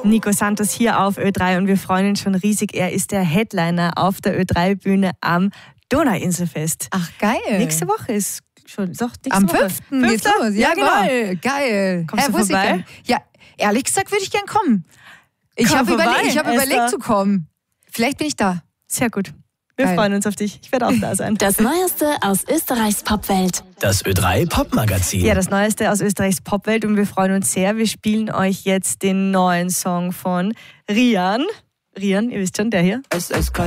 Nico Santos hier auf Ö3 und wir freuen uns schon riesig. Er ist der Headliner auf der Ö3-Bühne am Donauinselfest. Ach, geil. Nächste Woche ist schon, doch, nächste Am Woche. 5. geht's los. Ja, genau. Geil. Kommst du vorbei? Ja, ehrlich gesagt würde ich gern kommen. Ich habe überlegt zu kommen. Vielleicht bin ich da. Sehr gut. Wir freuen uns auf dich. Ich werde auch da sein. Das Neueste aus Österreichs Popwelt. Das Ö3 Popmagazin. Ja, das Neueste aus Österreichs Popwelt und wir freuen uns sehr. Wir spielen euch jetzt den neuen Song von Rian. Rian, ihr wisst schon, der hier.